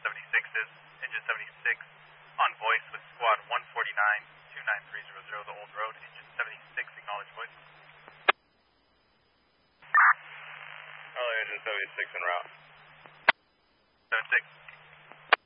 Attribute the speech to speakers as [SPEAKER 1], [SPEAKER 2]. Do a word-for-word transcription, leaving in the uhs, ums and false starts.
[SPEAKER 1] seventy-six is. Engine seventy-six on voice with squad one forty-nine, two nine three zero zero, the old road. Engine seventy-six, acknowledge voice.
[SPEAKER 2] Charlie, engine seventy-six en route.
[SPEAKER 1] seventy-six.